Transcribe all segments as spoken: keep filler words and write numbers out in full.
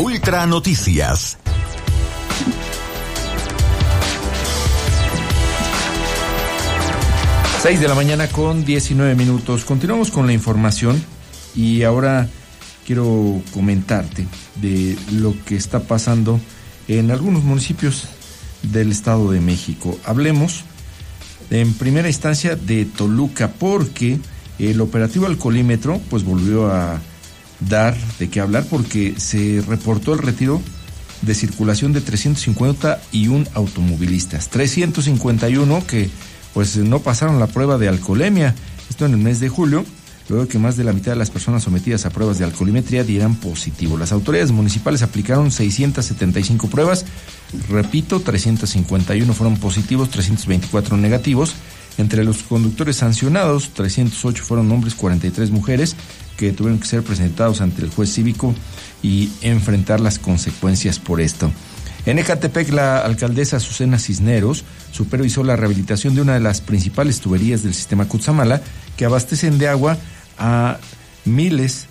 Ultra Noticias. seis de la mañana con diecinueve minutos. Continuamos con la información y ahora quiero comentarte de lo que está pasando en algunos municipios del Estado de México. Hablemos en primera instancia de Toluca, porque el operativo alcoholímetro pues volvió a dar de qué hablar, porque se reportó el retiro de circulación de trescientos cincuenta y uno automovilistas, trescientos cincuenta y uno que pues no pasaron la prueba de alcoholemia, esto en el mes de julio, luego de que más de la mitad de las personas sometidas a pruebas de alcoholimetría dieran positivo. Las autoridades municipales aplicaron seiscientas setenta y cinco pruebas, repito, trescientos cincuenta y uno fueron positivos, trescientos veinticuatro negativos. Entre los conductores sancionados, trescientos ocho fueron hombres, cuarenta y tres mujeres, que tuvieron que ser presentados ante el juez cívico y enfrentar las consecuencias por esto. En Ecatepec, la alcaldesa Azucena Cisneros supervisó la rehabilitación de una de las principales tuberías del sistema Cutzamala, que abastecen de agua a miles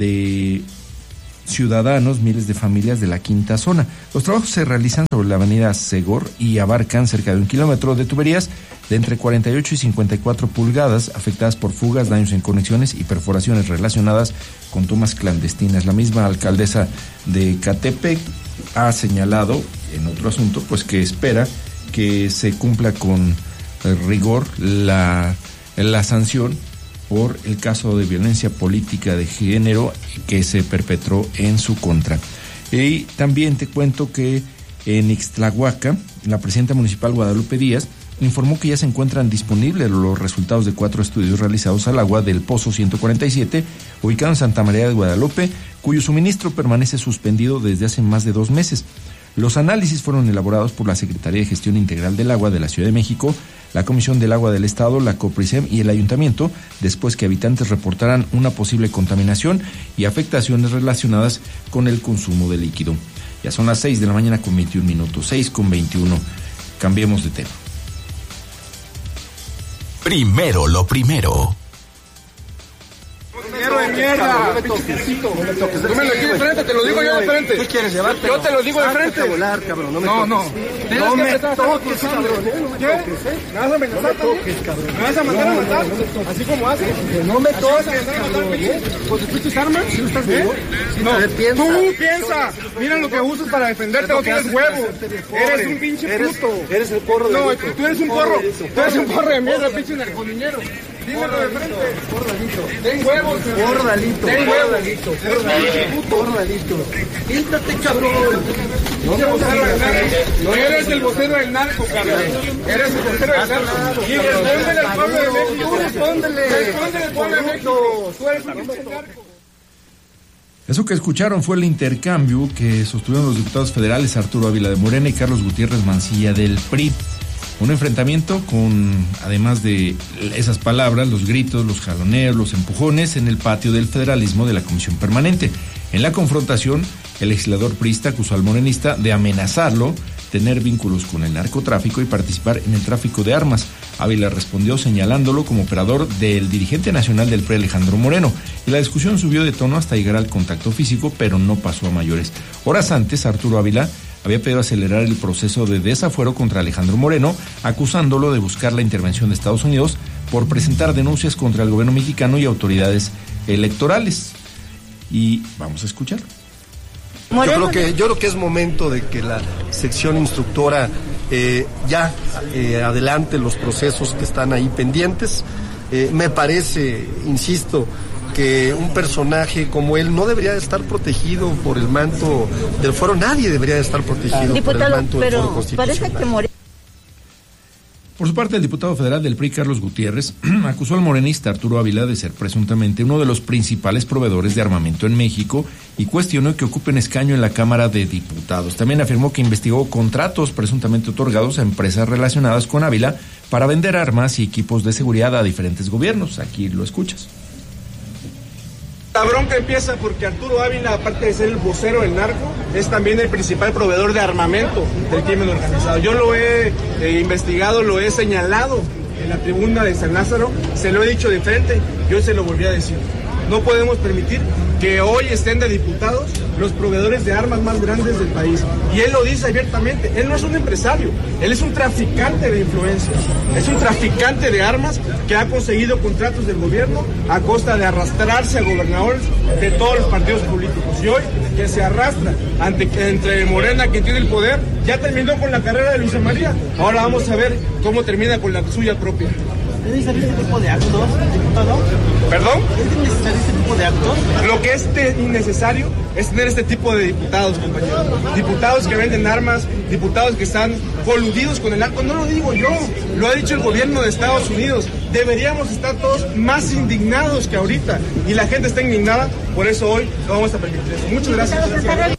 de ciudadanos, miles de familias de la quinta zona. Los trabajos se realizan sobre la avenida Segor y abarcan cerca de un kilómetro de tuberías de entre cuarenta y ocho y cincuenta y cuatro pulgadas, afectadas por fugas, daños en conexiones y perforaciones relacionadas con tomas clandestinas. La misma alcaldesa de Ecatepec ha señalado en otro asunto pues que espera que se cumpla con rigor la, la sanción por el caso de violencia política de género que se perpetró en su contra. Y también te cuento que en Ixtlahuaca, la presidenta municipal Guadalupe Díaz informó que ya se encuentran disponibles los resultados de cuatro estudios realizados al agua del Pozo ciento cuarenta y siete, ubicado en Santa María de Guadalupe, cuyo suministro permanece suspendido desde hace más de dos meses. Los análisis fueron elaborados por la Secretaría de Gestión Integral del Agua de la Ciudad de México, la Comisión del Agua del Estado, la COPRISEM y el Ayuntamiento, después que habitantes reportaran una posible contaminación y afectaciones relacionadas con el consumo de líquido. Ya son las seis de la mañana con veintiún minutos, seis con veintiuno. Cambiemos de tema. Primero lo primero. Dinero de mierda. No me toques. No me toques. Tú me lo dices de frente, te lo digo yo de frente. ¿Qué quieres llevarte? Yo te lo digo de frente. A volar, cabrón. No me toques. No, no. No me toques, cabrón. ¿Qué? ¿Me vas a amenazar? No me toques, cabrón. ¿Me vas a mandar a matar? Así como haces. No me toques, cabrón. ¿Pues tú tus armas? ¿Sí estás vivo? No. Tú piensa. Mira lo que usas para defenderte. No tienes huevos. Eres un pinche puto. Eres el porro de. No, tú eres un porro. Tú eres un porro de mierda, pinche narconiñero. Dímelo de frente. Bordalito. Ten huevos. Bordalito. Ten huevos. Bordalito. Bordalito. Quítate, cabrón. No me vocero del narco. No eres el vocero del narco, cabrón. Eres el vocero del narco. Y respóndele al pueblo de México. Respóndele. Respóndele al pueblo de México. Tú eres un pinche narco. Eso que escucharon fue el intercambio que sostuvieron los diputados federales Arturo Ávila de Morena y Carlos Gutiérrez Mancilla del P R I. Un enfrentamiento con, además de esas palabras, los gritos, los jaloneos, los empujones en el patio del federalismo de la Comisión Permanente. En la confrontación, el legislador priista acusó al morenista de amenazarlo, tener vínculos con el narcotráfico y participar en el tráfico de armas. Ávila respondió señalándolo como operador del dirigente nacional del P R I, Alejandro Moreno, y la discusión subió de tono hasta llegar al contacto físico, pero no pasó a mayores. Horas antes, Arturo Ávila había pedido acelerar el proceso de desafuero contra Alejandro Moreno, acusándolo de buscar la intervención de Estados Unidos por presentar denuncias contra el gobierno mexicano y autoridades electorales. Y vamos a escuchar. Yo creo que yo creo que es momento de que la sección instructora eh, ya eh, adelante los procesos que están ahí pendientes. Eh, me parece, insisto, que un personaje como él no debería de estar protegido por el manto del fuero. Nadie debería de estar protegido Diputado, por el manto del fuero constitucional. Parece que More... Por su parte, el diputado federal del P R I, Carlos Gutiérrez, acusó al morenista Arturo Ávila de ser presuntamente uno de los principales proveedores de armamento en México y cuestionó que ocupe un escaño en la Cámara de Diputados. También afirmó que investigó contratos presuntamente otorgados a empresas relacionadas con Ávila para vender armas y equipos de seguridad a diferentes gobiernos. Aquí lo escuchas. La bronca empieza porque Arturo Ávila, aparte de ser el vocero del narco, es también el principal proveedor de armamento del crimen organizado. Yo lo he eh, investigado, lo he señalado en la tribuna de San Lázaro, se lo he dicho de frente, yo se lo volví a decir. No podemos permitir que hoy estén de diputados los proveedores de armas más grandes del país. Y él lo dice abiertamente, él no es un empresario, él es un traficante de influencias, es un traficante de armas que ha conseguido contratos del gobierno a costa de arrastrarse a gobernadores de todos los partidos políticos. Y hoy que se arrastra ante, entre Morena, quien tiene el poder, ya terminó con la carrera de Luisa María, ahora vamos a ver cómo termina con la suya propia. ¿Es necesario este tipo de actos, diputado? ¿Perdón? ¿Es necesario este tipo de actos? Lo que es innecesario es tener este tipo de diputados, compañeros. Diputados que venden armas, diputados que están coludidos con el narco. No lo digo yo, lo ha dicho el gobierno de Estados Unidos. Deberíamos estar todos más indignados que ahorita. Y la gente está indignada, por eso hoy no vamos a permitir eso. Muchas gracias. gracias.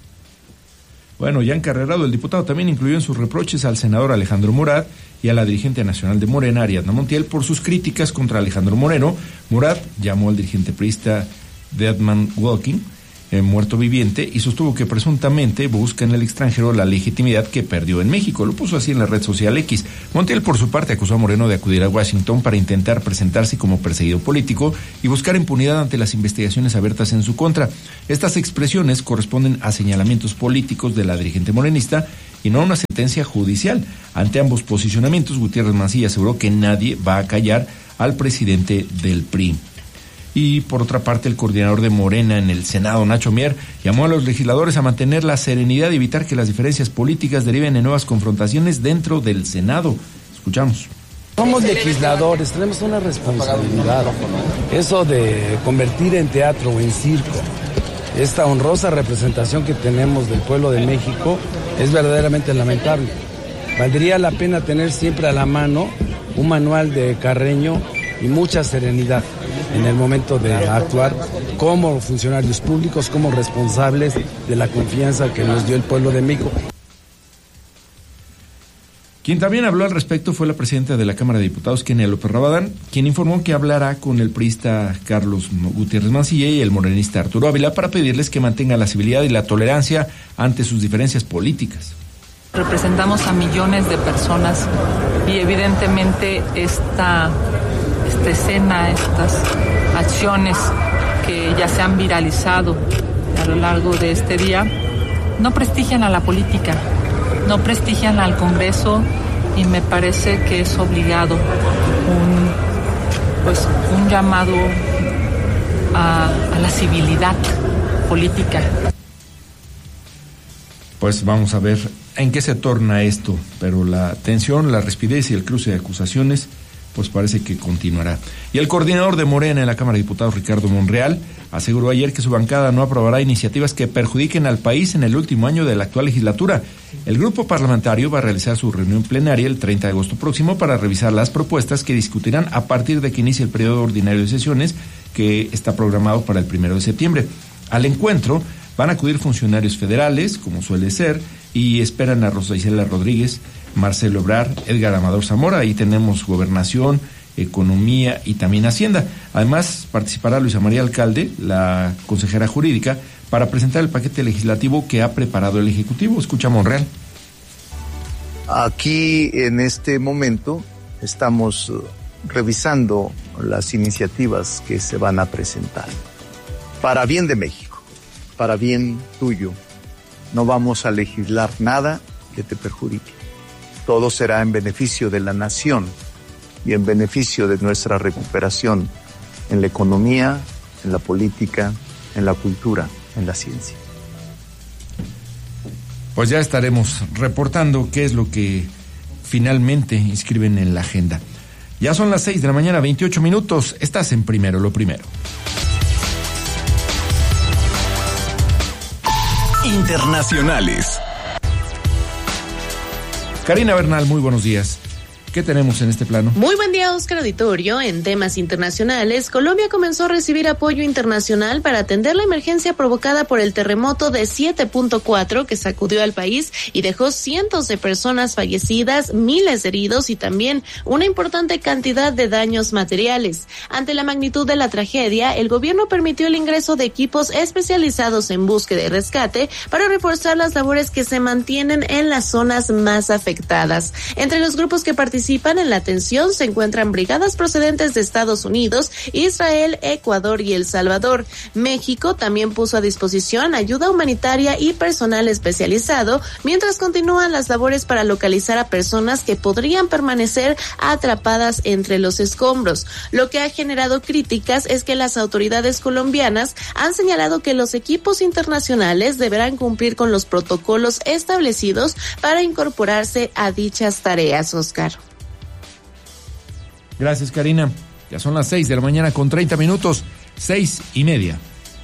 Bueno, ya encarrerado, el diputado también incluyó en sus reproches al senador Alejandro Murat y a la dirigente nacional de Morena, Ariadna Montiel, por sus críticas contra Alejandro Moreno. Murat llamó al dirigente priista Deadman Walking eh, muerto viviente y sostuvo que presuntamente busca en el extranjero la legitimidad que perdió en México. Lo puso así en la red social X. Montiel, por su parte, acusó a Moreno de acudir a Washington para intentar presentarse como perseguido político y buscar impunidad ante las investigaciones abiertas en su contra. Estas expresiones corresponden a señalamientos políticos de la dirigente morenista y no a una sentencia judicial. Ante ambos posicionamientos, Gutiérrez Mancilla aseguró que nadie va a callar al presidente del P R I. Y por otra parte, el coordinador de Morena en el Senado, Nacho Mier, llamó a los legisladores a mantener la serenidad y evitar que las diferencias políticas deriven en nuevas confrontaciones dentro del Senado. Escuchamos. Somos legisladores, tenemos una responsabilidad. Eso de convertir en teatro o en circo esta honrosa representación que tenemos del pueblo de México es verdaderamente lamentable. Valdría la pena tener siempre a la mano un manual de Carreño y mucha serenidad en el momento de actuar como funcionarios públicos, como responsables de la confianza que nos dio el pueblo de México. Quien también habló al respecto fue la presidenta de la Cámara de Diputados, Kenia López Rabadán, quien informó que hablará con el priista Carlos Gutiérrez Mancilla y el morenista Arturo Ávila para pedirles que mantengan la civilidad y la tolerancia ante sus diferencias políticas. Representamos a millones de personas y evidentemente esta, esta escena, estas acciones que ya se han viralizado a lo largo de este día, no prestigian a la política, no prestigian al Congreso y me parece que es obligado un, pues, un llamado a, a la civilidad política. Pues vamos a ver en qué se torna esto, pero la tensión, la rispidez y el cruce de acusaciones pues parece que continuará. Y el coordinador de Morena en la Cámara de Diputados, Ricardo Monreal, aseguró ayer que su bancada no aprobará iniciativas que perjudiquen al país en el último año de la actual legislatura. El grupo parlamentario va a realizar su reunión plenaria el treinta de agosto próximo para revisar las propuestas que discutirán a partir de que inicie el periodo ordinario de sesiones, que está programado para el primero de septiembre. Al encuentro van a acudir funcionarios federales, como suele ser, y esperan a Rosa Isela Rodríguez, Marcelo Ebrard, Edgar Amador Zamora. Ahí tenemos Gobernación, Economía y también Hacienda. Además, participará Luisa María Alcalde, la consejera jurídica, para presentar el paquete legislativo que ha preparado el Ejecutivo. Escucha Monreal. Aquí, en este momento, estamos revisando las iniciativas que se van a presentar. Para bien de México, para bien tuyo. No vamos a legislar nada que te perjudique. Todo será en beneficio de la nación y en beneficio de nuestra recuperación en la economía, en la política, en la cultura, en la ciencia. Pues ya estaremos reportando qué es lo que finalmente inscriben en la agenda. Ya son las seis de la mañana, veintiocho minutos. Estás en Primero lo Primero. Internacionales. Karina Bernal, muy buenos días. ¿Qué tenemos en este plano? Muy buen día, Oscar Auditorio. En temas internacionales, Colombia comenzó a recibir apoyo internacional para atender la emergencia provocada por el terremoto de siete punto cuatro que sacudió al país y dejó cientos de personas fallecidas, miles de heridos y también una importante cantidad de daños materiales. Ante la magnitud de la tragedia, el gobierno permitió el ingreso de equipos especializados en búsqueda y rescate para reforzar las labores que se mantienen en las zonas más afectadas. Entre los grupos que participan participan en la atención se encuentran brigadas procedentes de Estados Unidos, Israel, Ecuador y El Salvador. México también puso a disposición ayuda humanitaria y personal especializado, mientras continúan las labores para localizar a personas que podrían permanecer atrapadas entre los escombros. Lo que ha generado críticas es que las autoridades colombianas han señalado que los equipos internacionales deberán cumplir con los protocolos establecidos para incorporarse a dichas tareas, Oscar. Gracias, Karina. Ya son las seis de la mañana con treinta minutos, seis y media.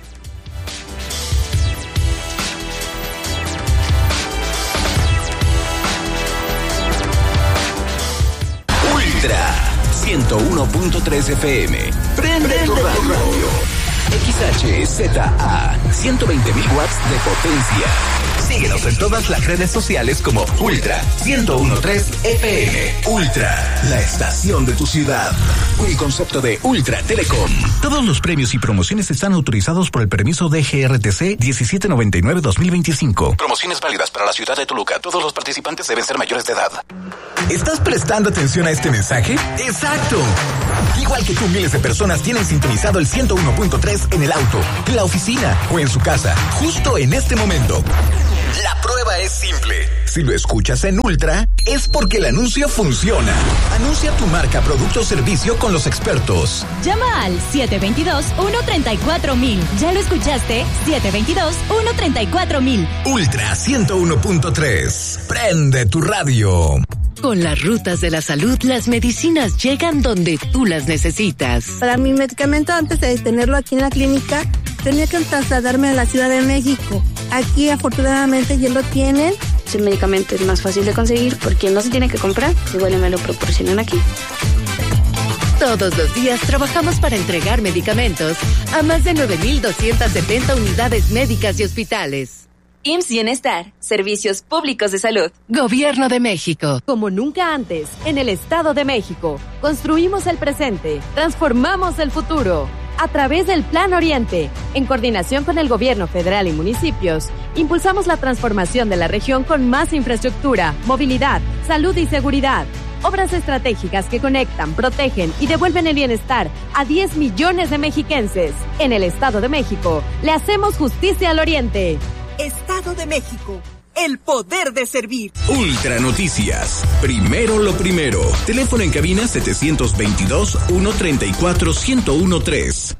Ultra ciento uno punto tres F M. Prende tu radio. X H Z A, ciento veinte mil watts de potencia. Síguenos en todas las redes sociales como Ultra ciento uno punto tres F M. Ultra, la estación de tu ciudad. Un concepto de Ultra Telecom. Todos los premios y promociones están autorizados por el permiso de G R T C diecisiete noventa y nueve guion dos mil veinticinco. Promociones válidas para la ciudad de Toluca. Todos los participantes deben ser mayores de edad. ¿Estás prestando atención a este mensaje? ¡Exacto! Igual que tú, miles de personas tienen sintonizado el ciento uno punto tres en el auto, en la oficina o en su casa, justo en este momento. La prueba es simple. Si lo escuchas en Ultra, es porque el anuncio funciona. Anuncia tu marca, producto o servicio con los expertos. Llama al siete dos dos, uno tres cuatro mil. ¿Ya lo escuchaste? siete dos dos, uno tres cuatro mil. Ultra ciento uno punto tres. Prende tu radio. Con las rutas de la salud, las medicinas llegan donde tú las necesitas. Para mi medicamento, antes de tenerlo aquí en la clínica, tenía que trasladarme a la Ciudad de México. Aquí, afortunadamente, ya lo tienen. El medicamento es más fácil de conseguir porque no se tiene que comprar, igual me lo proporcionan aquí. Todos los días trabajamos para entregar medicamentos a más de nueve mil doscientas setenta unidades médicas y hospitales. I M S S Bienestar, Servicios Públicos de Salud. Gobierno de México. Como nunca antes, en el Estado de México, construimos el presente, transformamos el futuro. A través del Plan Oriente, en coordinación con el Gobierno federal y municipios, impulsamos la transformación de la región con más infraestructura, movilidad, salud y seguridad. Obras estratégicas que conectan, protegen y devuelven el bienestar a diez millones de mexiquenses. En el Estado de México, le hacemos justicia al Oriente. Estado de México, el poder de servir. Ultra Noticias. Primero lo primero. Teléfono en cabina setecientos veintidós, ciento treinta y cuatro, ciento uno tres.